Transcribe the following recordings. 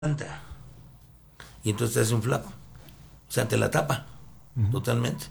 planta. Y entonces te hace un flaco. O sea, te la tapa totalmente.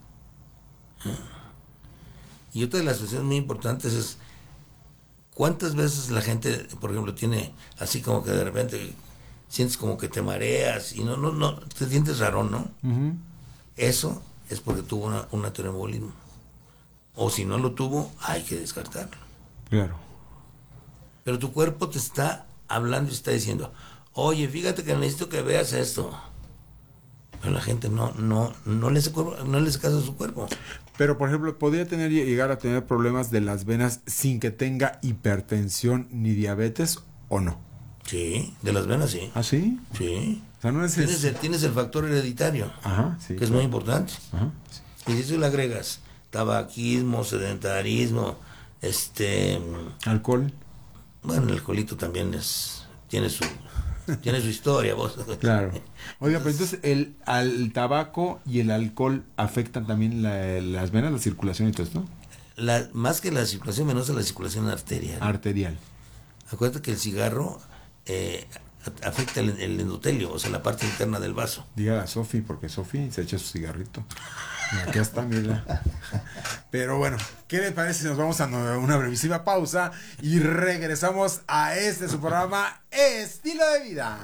Y otra de las cuestiones muy importantes es cuántas veces la gente, por ejemplo, tiene así como que de repente sientes como que te mareas y no, te sientes raro, ¿no? Eso es porque tuvo un aterombolismo. O si no lo tuvo, hay que descartarlo. Claro. Pero tu cuerpo te está hablando y está diciendo, oye, fíjate que necesito que veas esto. Pero la gente no le hace caso a su cuerpo. Pero, por ejemplo, ¿podría llegar a tener problemas de las venas sin que tenga hipertensión ni diabetes o no? Sí, de las venas sí. ¿Ah, sí? Sí. O sea, no es tienes el factor hereditario, sí, que es muy importante. Ajá. Y si tú le agregas tabaquismo, sedentarismo, alcohol. Bueno, el alcoholito también tiene su historia, vos. Claro. Oiga, pero entonces el tabaco y el alcohol afectan también las venas, la circulación y todo esto. Más que la circulación venosa, la circulación arterial. Arterial. Acuérdate que el cigarro afecta el endotelio, o sea, la parte interna del vaso. Dígale a Sofi, porque Sofi se echa su cigarrito. Y aquí está, mira. Pero bueno, ¿qué les parece si nos vamos a una brevísima pausa y regresamos a su programa Estilo de Vida?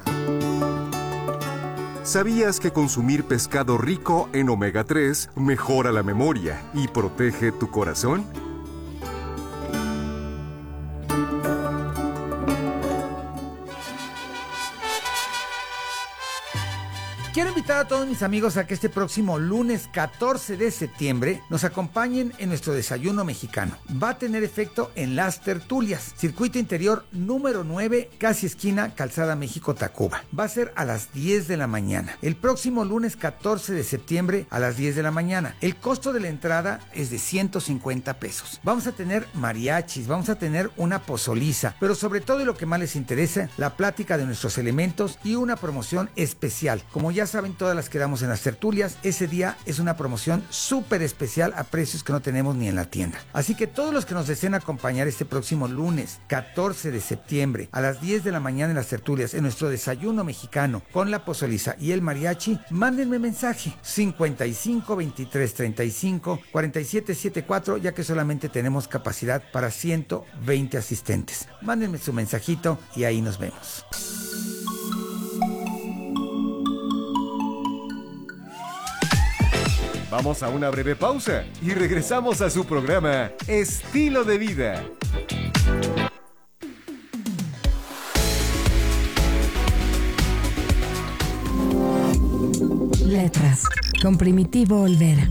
¿Sabías que consumir pescado rico en omega 3 mejora la memoria y protege tu corazón? Quiero invitar a todos mis amigos a que este próximo lunes 14 de septiembre nos acompañen en nuestro desayuno mexicano. Va a tener efecto en Las Tertulias, circuito interior número 9, casi esquina Calzada México-Tacuba. Va a ser a las 10 de la mañana. El próximo lunes 14 de septiembre a las 10 de la mañana. El costo de la entrada es de 150 pesos. Vamos a tener mariachis, vamos a tener una pozoliza, pero sobre todo y lo que más les interesa, la plática de nuestros elementos y una promoción especial. Como ya saben, todas las que damos en Las Tertulias, ese día es una promoción súper especial a precios que no tenemos ni en la tienda. Así que todos los que nos deseen acompañar este próximo lunes 14 de septiembre a las 10 de la mañana en Las Tertulias, en nuestro desayuno mexicano con la pozoliza y el mariachi, mándenme mensaje 55 23 35 47 74, ya que solamente tenemos capacidad para 120 asistentes. Mándenme su mensajito y ahí nos vemos. Vamos a una breve pausa y regresamos a su programa Estilo de Vida. Letras, con Primitivo Olvera.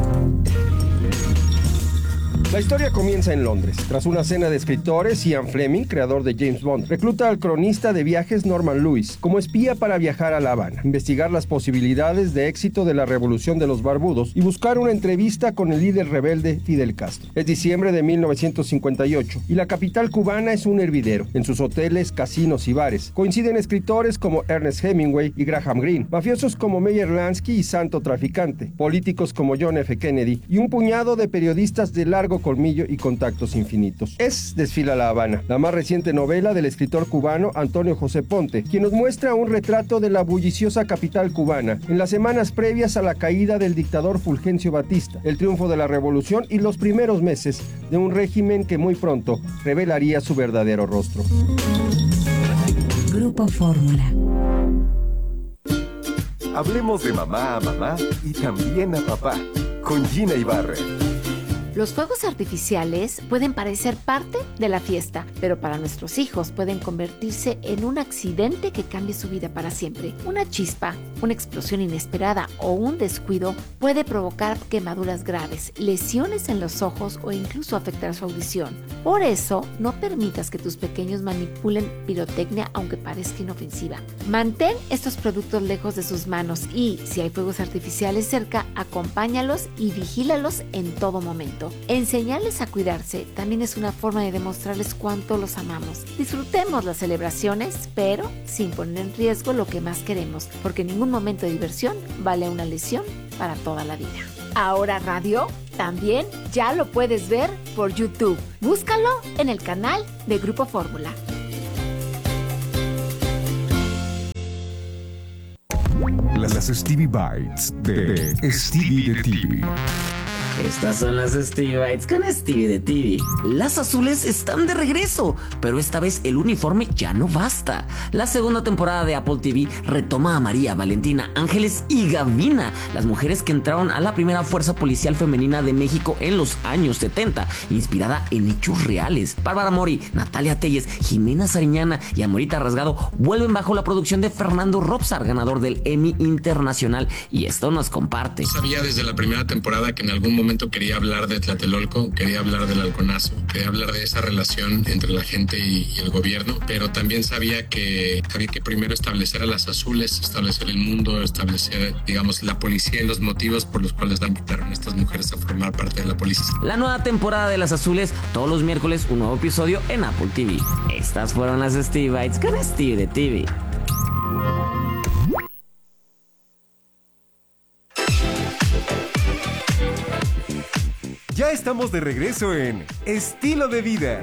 La historia comienza en Londres. Tras una cena de escritores, Ian Fleming, creador de James Bond, recluta al cronista de viajes Norman Lewis como espía para viajar a La Habana, investigar las posibilidades de éxito de la revolución de los barbudos y buscar una entrevista con el líder rebelde Fidel Castro. Es diciembre de 1958 y la capital cubana es un hervidero. En sus hoteles, casinos y bares coinciden escritores como Ernest Hemingway y Graham Greene, mafiosos como Meyer Lansky y Santo Traficante, políticos como John F. Kennedy y un puñado de periodistas de largo colmillo y contactos infinitos. Desfila La Habana, la más reciente novela del escritor cubano Antonio José Ponte, quien nos muestra un retrato de la bulliciosa capital cubana en las semanas previas a la caída del dictador Fulgencio Batista, el triunfo de la revolución y los primeros meses de un régimen que muy pronto revelaría su verdadero rostro. Grupo Fórmula. Hablemos de mamá a mamá y también a papá, con Gina Ibarra. Los fuegos artificiales pueden parecer parte de la fiesta, pero para nuestros hijos pueden convertirse en un accidente que cambie su vida para siempre. Una chispa, una explosión inesperada o un descuido puede provocar quemaduras graves, lesiones en los ojos o incluso afectar su audición. Por eso, no permitas que tus pequeños manipulen pirotecnia aunque parezca inofensiva. Mantén estos productos lejos de sus manos y, si hay fuegos artificiales cerca, acompáñalos y vigílalos en todo momento. Enseñarles a cuidarse también es una forma de demostrarles cuánto los amamos. Disfrutemos las celebraciones, pero sin poner en riesgo lo que más queremos, porque ningún momento de diversión vale una lesión para toda la vida. Ahora Radio también ya lo puedes ver por YouTube. Búscalo en el canal de Grupo Fórmula. Las Stevie Bites de Stevie de TV. Estas son las Stevie Bites con Stevie de TV. Las azules están de regreso, pero esta vez el uniforme ya no basta. La segunda temporada de Apple TV retoma a María, Valentina, Ángeles y Gavina, las mujeres que entraron a la primera fuerza policial femenina de México en los años 70, inspirada en hechos reales. Bárbara Mori, Natalia Telles, Jimena Sariñana y Amorita Rasgado vuelven bajo la producción de Fernando Robsar, ganador del Emmy Internacional, y esto nos comparte. Sabía desde la primera temporada que en algún momento quería hablar de Tlatelolco, quería hablar del halconazo, quería hablar de esa relación entre la gente y el gobierno, pero también sabía que había que primero establecer a las azules, establecer el mundo, establecer, digamos, la policía y los motivos por los cuales la invitaron a estas mujeres a formar parte de la policía. La nueva temporada de Las Azules, todos los miércoles un nuevo episodio en Apple TV. Estas fueron las Stevie Bites con Stevie de TV. Ya estamos de regreso en Estilo de Vida.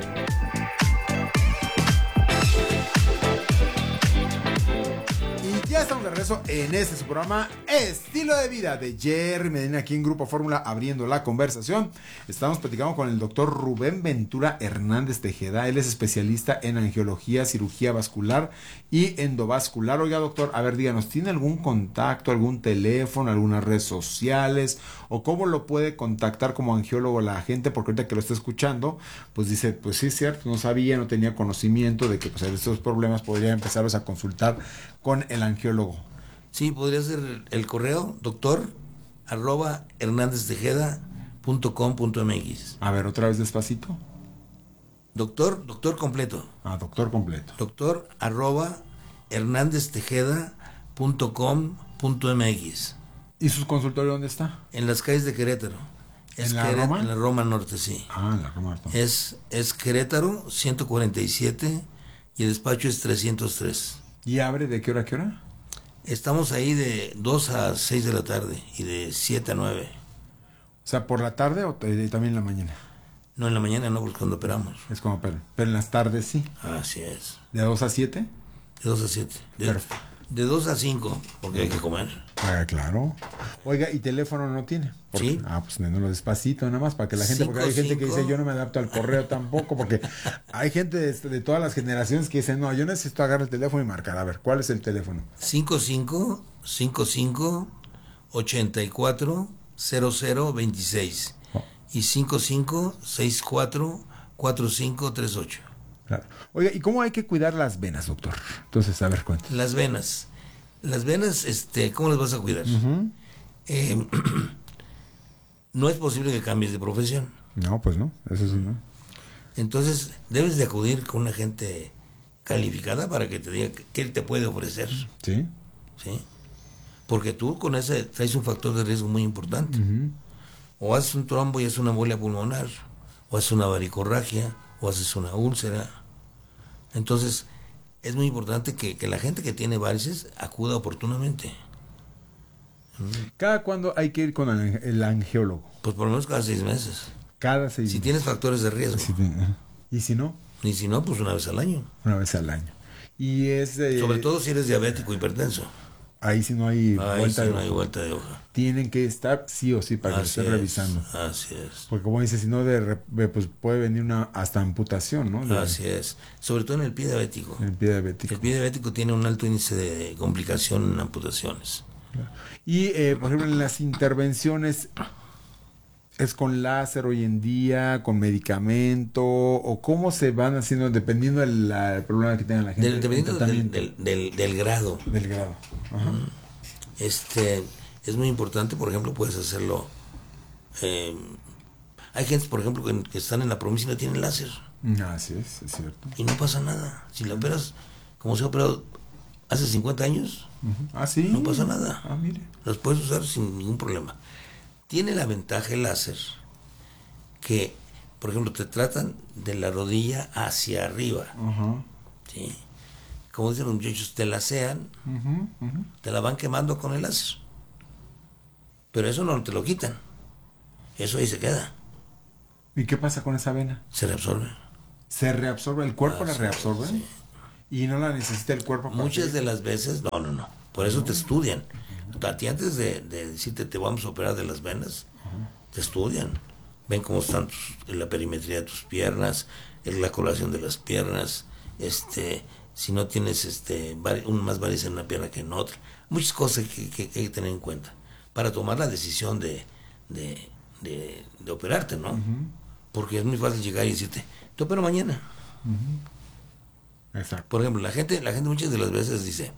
Y ya estamos de regreso en este su programa Estilo de Vida de Jerry Medina, aquí en Grupo Fórmula, abriendo la conversación. Estamos platicando con el doctor Rubén Ventura Hernández Tejeda. Él es especialista en angiología, cirugía vascular y endovascular. Oiga, doctor, a ver, díganos, ¿tiene algún contacto, algún teléfono, algunas redes sociales? ¿O cómo lo puede contactar como angiólogo la gente? Porque ahorita que lo está escuchando, pues dice, pues sí es cierto, no sabía, no tenía conocimiento de que pues estos problemas podría empezarlos a consultar con el angiólogo. Sí, podría ser el correo doctor@hernandeztejeda.com.mx. A ver, otra vez despacito. Doctor completo. Doctor completo. doctor@hernandeztejeda.com.mx. ¿Y su consultorio dónde está? En las calles de Querétaro. ¿En la Roma? En la Roma Norte, sí. En la Roma Norte. Es Querétaro 147 y el despacho es 303. ¿Y abre de qué hora a qué hora? Estamos ahí de 2 a 6 de la tarde y de 7 a 9. O sea, ¿por la tarde o también en la mañana? No, en la mañana no, porque cuando operamos. Es como pero en las tardes sí. Así es. ¿De 2 a 7? De 2 a 7. De 2 a 5, porque hay que comer. Claro. Oiga, ¿y teléfono no tiene? Sí. Pues no despacito, nada más, para que la gente, porque hay gente que dice, yo no me adapto al correo tampoco, porque hay gente de todas las generaciones que dicen, no, yo necesito agarrar el teléfono y marcar. A ver, ¿cuál es el teléfono? 55-55-84-0026 y 55-64-4538. Claro. Oiga, ¿y cómo hay que cuidar las venas, doctor? Entonces, a ver, cuéntame. Las venas, ¿cómo las vas a cuidar? Uh-huh. No es posible que cambies de profesión. No, pues no, eso sí, ¿no? Entonces, debes de acudir con una gente calificada para que te diga qué te puede ofrecer. Sí. Sí. Porque tú con ese traes un factor de riesgo muy importante. Uh-huh. O haces un trombo y haces una embolia pulmonar, o haces una varicorragia, o haces una úlcera. Entonces, es muy importante que la gente que tiene varices acuda oportunamente. ¿Cada cuándo hay que ir con el angiólogo? Pues por lo menos cada 6 meses. Cada 6 meses. Si tienes factores de riesgo. ¿Y si no? Y si no, pues una vez al año. Una vez al año. Y sobre todo si eres diabético, hipertenso. Ahí sí no hay vuelta de hoja. No hay vuelta de hoja. Tienen que estar sí o sí para que estén revisando. Así es. Porque como dice, si no, pues puede venir hasta amputación, ¿no? Así es. Sobre todo en el pie diabético. El pie diabético. El pie diabético tiene un alto índice de complicación en amputaciones. Claro. Y, por ejemplo, en las intervenciones, ¿es con láser hoy en día, con medicamento, o cómo se van haciendo dependiendo del problema que tenga la gente? Dependiendo del grado. Del grado. Ajá. Es muy importante, por ejemplo, puedes hacerlo. Hay gente, por ejemplo, que están en la provincia y no tienen láser. Así es cierto. Y no pasa nada. Si la operas como se ha operado hace 50 años, ¿sí? No pasa nada. Mire. Los puedes usar sin ningún problema. Tiene la ventaja el láser que, por ejemplo, te tratan de la rodilla hacia arriba. Uh-huh. ¿Sí? Como dicen los muchachos, te lacean, te la van quemando con el láser. Pero eso no te lo quitan. Eso ahí se queda. ¿Y qué pasa con esa vena? Se reabsorbe. ¿Se reabsorbe? ¿El cuerpo la reabsorbe? Sí. ¿Y no la necesita el cuerpo? Muchas de las veces, no. Por eso te estudian. A ti antes de decirte te vamos a operar de las venas, te estudian. Ven cómo están la perimetría de tus piernas, la colación de las piernas, si no tienes más varices en una pierna que en otra. Muchas cosas que hay que tener en cuenta para tomar la decisión de operarte, ¿no? Porque es muy fácil llegar y decirte, te opero mañana. Exacto. Por ejemplo, la gente muchas de las veces dice,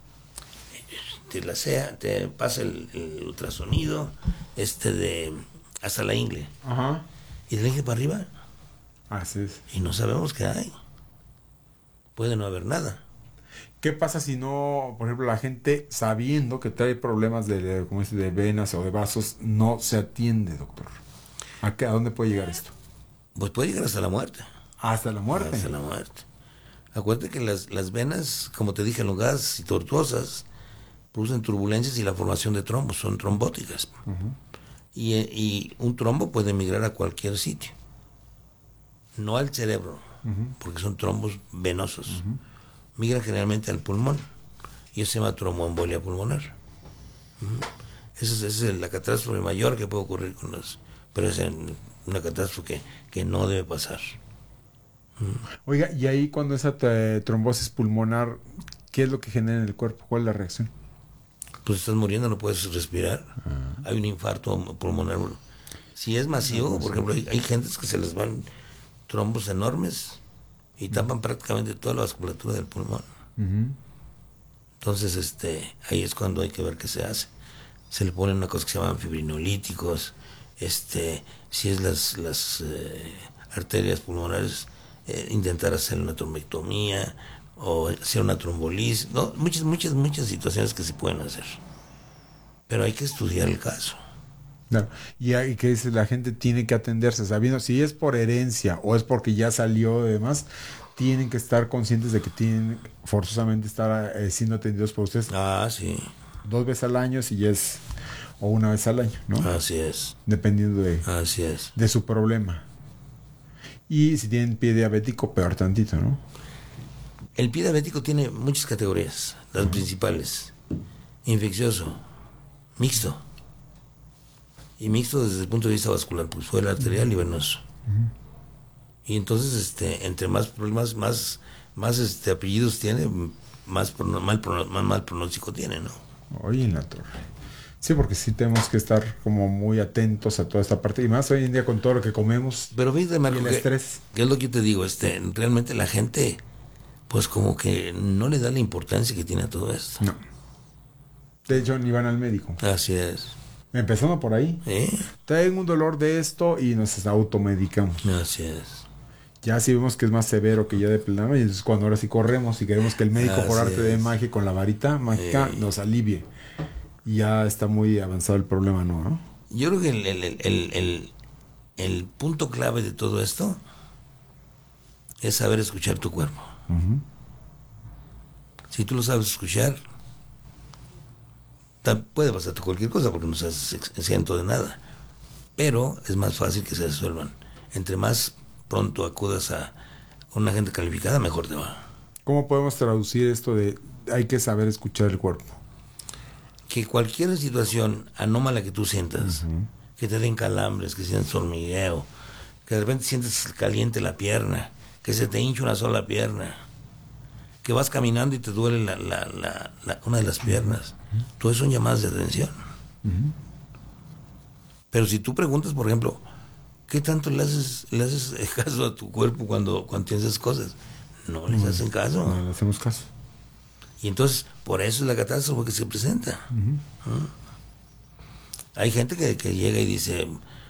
te pasa el ultrasonido hasta la ingle. Ajá. Y de la ingle para arriba. Así es. Y no sabemos qué hay. Puede no haber nada. ¿Qué pasa si no, por ejemplo, la gente sabiendo que trae problemas de venas o de vasos, no se atiende, doctor? ¿A dónde puede llegar esto? Pues puede llegar hasta la muerte. ¿Hasta la muerte? Hasta la muerte. Acuérdate que las venas, como te dije, elongadas y tortuosas, producen turbulencias y la formación de trombos, son trombóticas. Y un trombo puede migrar a cualquier sitio. No al cerebro, porque son trombos venosos. Migran generalmente al pulmón. Y eso se llama tromboembolia pulmonar. Esa es la catástrofe mayor que puede ocurrir con los... Pero es una catástrofe que no debe pasar. Oiga, y ahí cuando esa trombosis pulmonar, ¿qué es lo que genera en el cuerpo? ¿Cuál es la reacción? Pues estás muriendo, no puedes respirar. Hay un infarto pulmonar. Si es masivo, por ejemplo, hay gentes que se les van trombos enormes y tapan prácticamente toda la vasculatura del pulmón. Entonces, ahí es cuando hay que ver qué se hace. Se le ponen una cosa que se llaman fibrinolíticos. Si es las arterias pulmonares, intentar hacer una trombectomía o hacer una trombolisis, ¿no? Muchas situaciones que se pueden hacer, pero hay que estudiar el caso. Claro. Y que dice, la gente tiene que atenderse, sabiendo si es por herencia o es porque ya salió y demás, tienen que estar conscientes de que tienen forzosamente estar siendo atendidos por ustedes. Sí. 2 veces al año si es, o 1 vez al año, ¿no? Así es. Dependiendo Así es. de su problema. Y si tienen pie diabético, peor tantito, ¿no? El pie diabético tiene muchas categorías, las principales. Infeccioso, mixto. Y mixto desde el punto de vista vascular, pues fue el arterial y venoso. Y entonces, entre más problemas, más apellidos tiene, más mal pronóstico tiene, ¿no? Oye, en la torre. Sí, porque sí tenemos que estar como muy atentos a toda esta parte. Y más hoy en día con todo lo que comemos. Pero fíjate, Marco, y el estrés. ¿Qué es lo que yo te digo? Realmente la gente, pues como que no le da la importancia que tiene a todo esto. No. De hecho, ni van al médico. Así es. Empezando por ahí. Traen un dolor de esto y nos automedicamos. Así es. Ya si vemos que es más severo que ya de plano, y entonces cuando ahora sí corremos y queremos que el médico por arte de magia con la varita mágica nos alivie. Y ya está muy avanzado el problema, ¿no? Yo creo que el punto clave de todo esto es saber escuchar tu cuerpo. Si tú lo sabes escuchar, puede pasarte cualquier cosa porque no estás exento de nada. Pero es más fácil que se resuelvan. Entre más pronto acudas a una gente calificada, mejor te va. ¿Cómo podemos traducir esto de hay que saber escuchar el cuerpo? Que cualquier situación anómala que tú sientas, que te den calambres, que sientas hormigueo, que de repente sientes caliente la pierna, que se te hincha una sola pierna, que vas caminando y te duele una de las piernas, todo eso son llamadas de atención. Pero si tú preguntas, por ejemplo, ¿qué tanto le haces caso a tu cuerpo cuando tienes esas cosas? No les hacen caso. No le hacemos caso. Y entonces, por eso es la catástrofe que se presenta. Hay gente que llega y dice,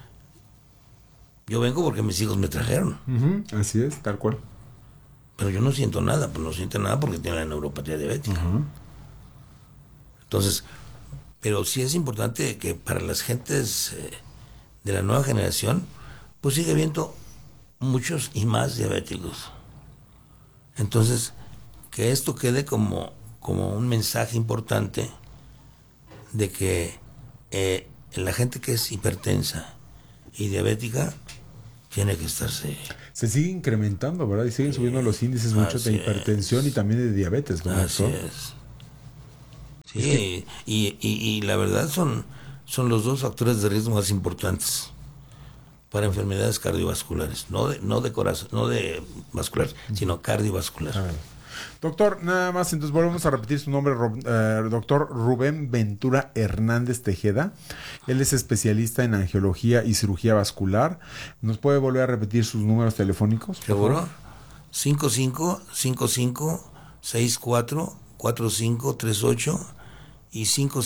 yo vengo porque mis hijos me trajeron. Así es, tal cual. Pero yo no siento nada, pues no siento nada porque tiene la neuropatía diabética. Entonces, pero sí es importante que para las gentes de la nueva generación, pues sigue habiendo muchos y más diabéticos. Entonces, que esto quede como un mensaje importante de que la gente que es hipertensa y diabética tiene que estarse... Se sigue incrementando, ¿verdad? Y siguen subiendo los índices mucho de hipertensión y también de diabetes, ¿verdad? Así es. Sí, y la verdad son los dos factores de riesgo más importantes para enfermedades cardiovasculares, no de corazón, no de vasculares, sino cardiovasculares. Doctor, nada más, entonces volvemos a repetir su nombre, doctor Rubén Ventura Hernández Tejeda. Él es especialista en angiología y cirugía vascular. ¿Nos puede volver a repetir sus números telefónicos? ¿Seguro? 55-64-4538 y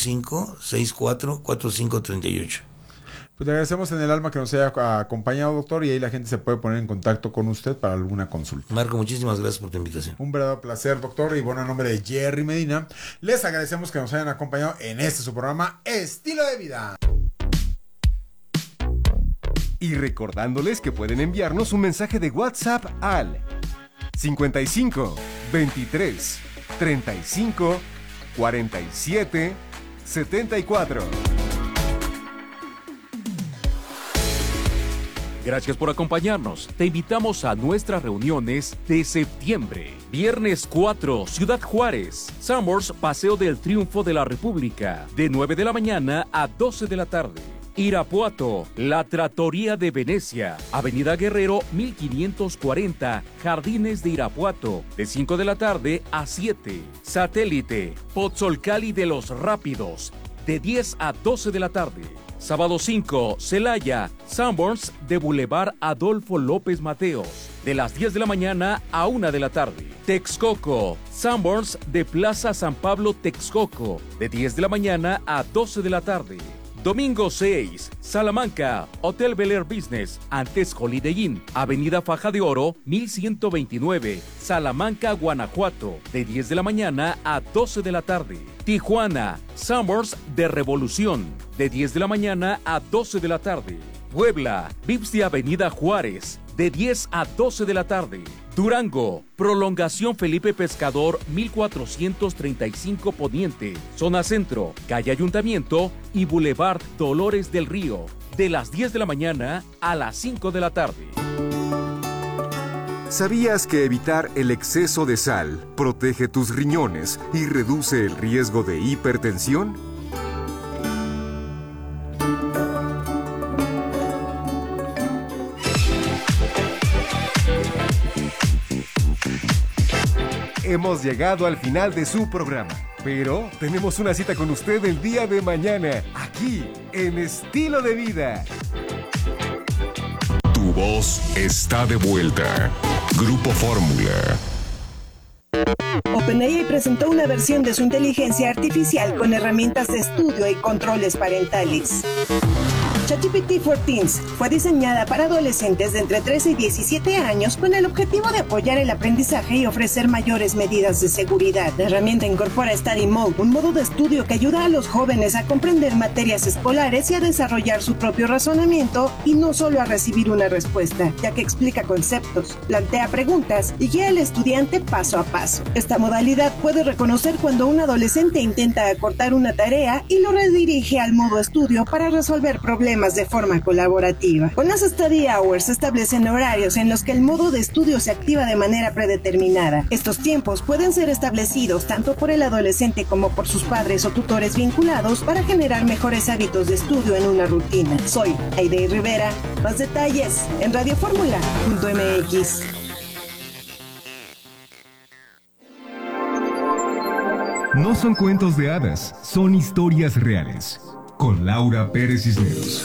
55-64-4538. Pues le agradecemos en el alma que nos haya acompañado, doctor, y ahí la gente se puede poner en contacto con usted para alguna consulta. Marco, muchísimas gracias por tu invitación. Un verdadero placer, doctor, y bueno, a nombre de Jerry Medina, les agradecemos que nos hayan acompañado en su programa Estilo de Vida. Y recordándoles que pueden enviarnos un mensaje de WhatsApp al 55 23 35 47 74. Gracias por acompañarnos. Te invitamos a nuestras reuniones de septiembre. Viernes 4, Ciudad Juárez. Sanborns, Paseo del Triunfo de la República. De 9 de la mañana a 12 de la tarde. Irapuato, La Trattoria de Venecia. Avenida Guerrero, 1540. Jardines de Irapuato. De 5 de la tarde a 7. Satélite, Pozzolcali de los Rápidos. De 10 a 12 de la tarde. Sábado 5, Celaya, Sanborns de Boulevard Adolfo López Mateos, de las 10 de la mañana a 1 de la tarde. Texcoco, Sanborns de Plaza San Pablo Texcoco, de 10 de la mañana a 12 de la tarde. Domingo 6, Salamanca, Hotel Bel Air Business, antes Holiday Inn, Avenida Faja de Oro, 1129, Salamanca, Guanajuato, de 10 de la mañana a 12 de la tarde. Tijuana, Sanborns de Revolución, de 10 de la mañana a 12 de la tarde. Puebla, Vips de Avenida Juárez, de 10 a 12 de la tarde. Durango, Prolongación Felipe Pescador, 1435 Poniente, Zona Centro, Calle Ayuntamiento y Boulevard Dolores del Río, de las 10 de la mañana a las 5 de la tarde. ¿Sabías que evitar el exceso de sal protege tus riñones y reduce el riesgo de hipertensión? Hemos llegado al final de su programa, pero tenemos una cita con usted el día de mañana, aquí en Estilo de Vida. Tu voz está de vuelta. Grupo Fórmula. OpenAI presentó una versión de su inteligencia artificial con herramientas de estudio y controles parentales. ChatGPT for Teens fue diseñada para adolescentes de entre 13 y 17 años con el objetivo de apoyar el aprendizaje y ofrecer mayores medidas de seguridad. La herramienta incorpora Study Mode, un modo de estudio que ayuda a los jóvenes a comprender materias escolares y a desarrollar su propio razonamiento y no solo a recibir una respuesta, ya que explica conceptos, plantea preguntas y guía al estudiante paso a paso. Esta modalidad puede reconocer cuando un adolescente intenta acortar una tarea y lo redirige al modo estudio para resolver problemas de forma colaborativa. Con las Study Hours se establecen horarios en los que el modo de estudio se activa de manera predeterminada. Estos tiempos pueden ser establecidos tanto por el adolescente como por sus padres o tutores vinculados para generar mejores hábitos de estudio en una rutina. Soy Aide Rivera. Más detalles en radioformula.mx. No son cuentos de hadas, son historias reales. Con Laura Pérez Cisneros.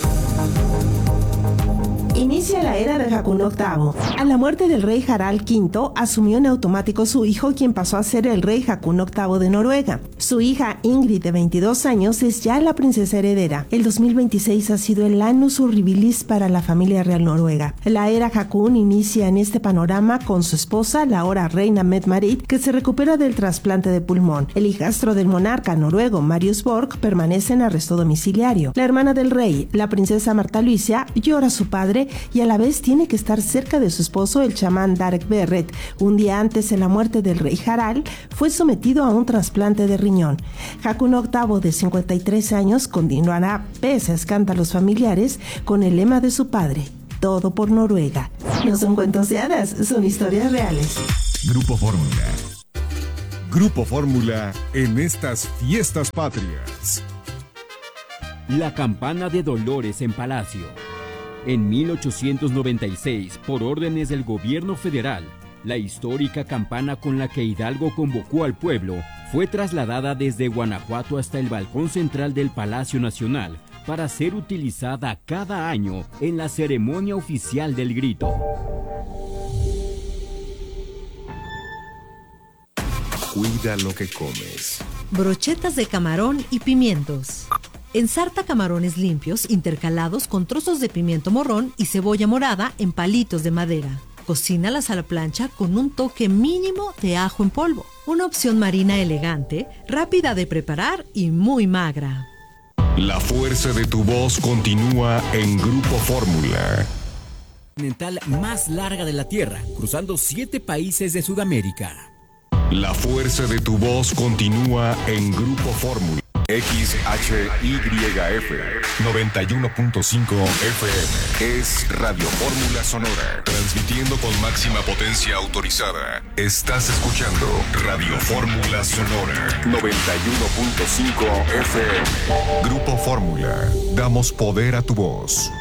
Inicia la era de Haakon VIII. A la muerte del rey Harald V, asumió en automático su hijo, quien pasó a ser el rey Haakon VIII de Noruega. Su hija Ingrid, de 22 años, es ya la princesa heredera. El 2026 ha sido el annus horribilis para la familia real noruega. La era Haakon inicia en este panorama con su esposa, la ahora reina Mette-Marit, que se recupera del trasplante de pulmón. El hijastro del monarca noruego, Marius Borg, permanece en arresto domiciliario. La hermana del rey, la princesa Marta Luisa, llora a su padre y a la vez tiene que estar cerca de su esposo, el chamán Darek Berret. Un día antes de la muerte del rey Harald, fue sometido a un trasplante de riñón. Haakon VIII, de 53 años, continuará, pese a escándalos familiares, con el lema de su padre: todo por Noruega. No son cuentos de hadas, son historias reales. Grupo Fórmula. Grupo Fórmula en estas fiestas patrias. La campana de Dolores en Palacio. En 1896, por órdenes del gobierno federal, la histórica campana con la que Hidalgo convocó al pueblo fue trasladada desde Guanajuato hasta el balcón central del Palacio Nacional para ser utilizada cada año en la ceremonia oficial del grito. Cuida lo que comes. Brochetas de camarón y pimientos. Ensarta camarones limpios intercalados con trozos de pimiento morrón y cebolla morada en palitos de madera. Cocínalas a la plancha con un toque mínimo de ajo en polvo. Una opción marina elegante, rápida de preparar y muy magra. La fuerza de tu voz continúa en Grupo Fórmula. Continental más larga de la Tierra, cruzando 7 países de Sudamérica. La fuerza de tu voz continúa en Grupo Fórmula. XHYF 91.5 FM es Radio Fórmula Sonora, transmitiendo con máxima potencia autorizada. Estás escuchando Radio Fórmula Sonora 91.5 FM. Grupo Fórmula, damos poder a tu voz.